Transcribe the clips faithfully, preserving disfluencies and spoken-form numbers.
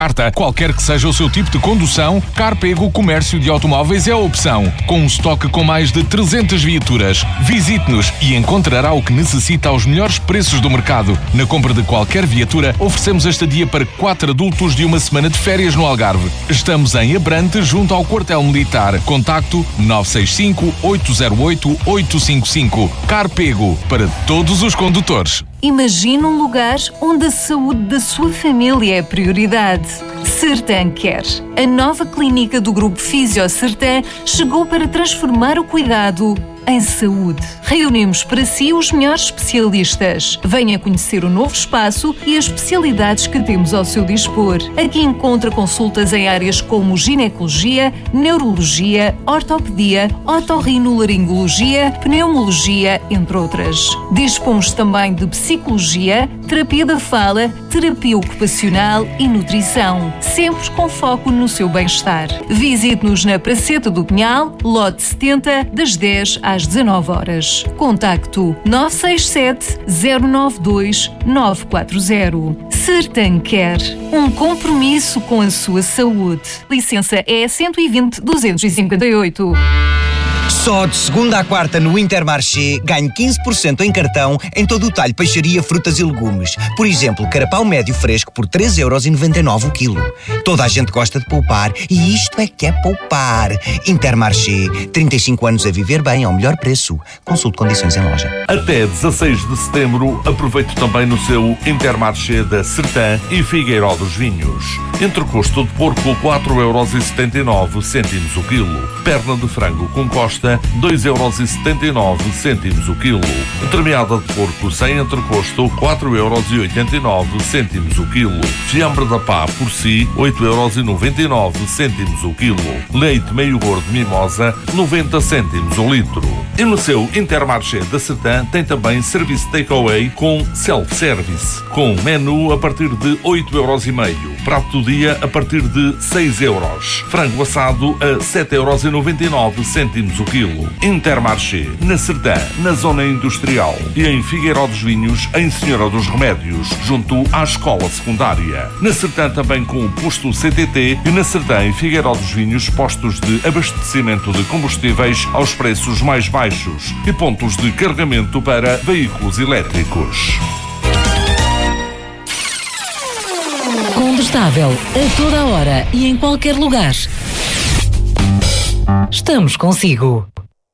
carta. Qualquer que seja o seu tipo de condução, Carpego Comércio de Automóveis é a opção. Com um estoque com mais de trezentas viaturas. Visite-nos e encontrará o que necessita aos melhores preços do mercado. Na compra de qualquer viatura, oferecemos a estadia para quatro adultos de uma semana de férias no Algarve. Estamos em Abrante, junto ao Quartel Militar. Contacto nove seis cinco, oito zero oito, oito cinco cinco. Carpego, para todos os condutores. Imagine um lugar onde a saúde da sua família é prioridade. Sertan Care. A nova clínica do Grupo Fisio Sertan chegou para transformar o cuidado em saúde. Reunimos para si os melhores especialistas. Venha conhecer o novo espaço e as especialidades que temos ao seu dispor. Aqui encontra consultas em áreas como ginecologia, neurologia, ortopedia, otorrinolaringologia, pneumologia, entre outras. Dispomos também de psicologia, terapia da fala, terapia ocupacional e nutrição, sempre com foco no seu bem-estar. Visite-nos na Praceta do Pinhal, lote setenta, das dez às dezanove horas. Contacto nove seis sete, zero nove dois, nove quatro zero. Sertan Care. Um compromisso com a sua saúde. Licença E cento e vinte, duzentos e cinquenta e oito. Só de segunda à quarta no Intermarché ganho quinze por cento em cartão em todo o talho peixaria, frutas e legumes. Por exemplo, carapau médio fresco por três euros e noventa e nove o quilo. Toda a gente gosta de poupar e isto é que é poupar. Intermarché, trinta e cinco anos a viver bem ao melhor preço. Consulte condições em loja. Até dezasseis de setembro, aproveite também no seu Intermarché da Sertan e Figueiró dos Vinhos. Entrecosto de porco, quatro euros e setenta e nove o quilo. Perna de frango com costa, dois euros e setenta e nove o quilo. Termeada de porco sem entrecosto, quatro euros e oitenta e nove o quilo. Fiambre da pá por si, oito euros e noventa e nove o quilo. Leite meio gordo mimosa, noventa cêntimos o litro. E no seu Intermarché da Sertan tem também serviço takeaway com self-service, com menu a partir de oito euros e meio. Prato do dia a partir de seis euros. Frango assado a sete euros e noventa e nove o quilo. Intermarché, na Sertan, na zona industrial, e em Figueiró dos Vinhos, em Senhora dos Remédios, junto à escola secundária. Na Sertan também com o posto C T T e na Sertan e Figueiró dos Vinhos postos de abastecimento de combustíveis aos preços mais baixos e pontos de carregamento para veículos elétricos. Combustável a toda a hora e em qualquer lugar. Estamos consigo.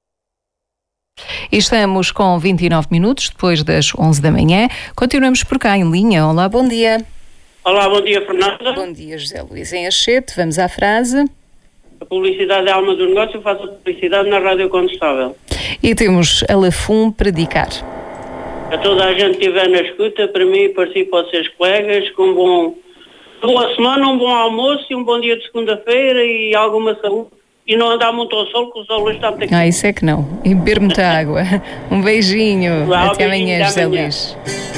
Estamos com vinte e nove minutos depois das onze da manhã. Continuamos por cá em linha. Olá, bom dia. Olá, bom dia, Fernanda. Bom dia, José Luís em Achete. Vamos à frase. A publicidade é a alma do negócio, eu faço a publicidade na Rádio Combustável. E temos a Lafum para dedicar. A toda a gente que estiver na escuta, para mim e para si, para os seus colegas, com um bom, boa semana, um bom almoço e um bom dia de segunda-feira e alguma saúde. E não andar muito ao sol, que o sol hoje está muito aqui. Ah, isso é que não. E beber muita água. Um beijinho. Lá, até beijinho, amanhã, até José amanhã. Luís.